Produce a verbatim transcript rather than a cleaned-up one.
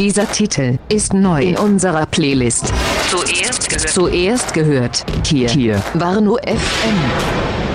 Dieser Titel ist neu in unserer Playlist. Zuerst gehört, Zuerst gehört hier, hier Warnow F M.